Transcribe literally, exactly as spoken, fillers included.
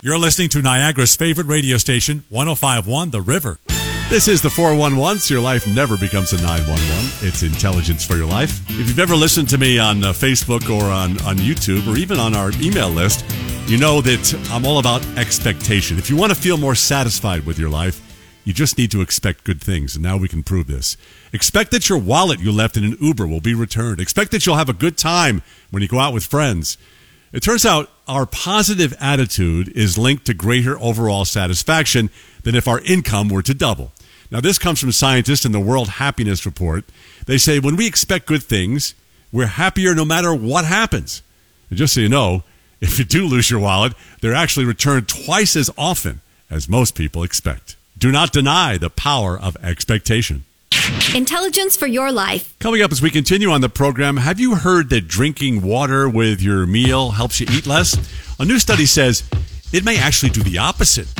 You're listening to Niagara's favorite radio station, one oh five point one The River. This is the four one one, so your life never becomes a nine one one. It's intelligence for your life. If you've ever listened to me on uh, Facebook or on, on YouTube or even on our email list, you know that I'm all about expectation. If you want to feel more satisfied with your life, you just need to expect good things, and now we can prove this. Expect that your wallet you left in an Uber will be returned. Expect that you'll have a good time when you go out with friends. It turns out our positive attitude is linked to greater overall satisfaction than if our income were to double. Now, this comes from scientists in the World Happiness Report. They say when we expect good things, we're happier no matter what happens. And just so you know, if you do lose your wallet, they're actually returned twice as often as most people expect. Do not deny the power of expectation. Intelligence for your life. Coming up as we continue on the program, have you heard that drinking water with your meal helps you eat less? A new study says it may actually do the opposite.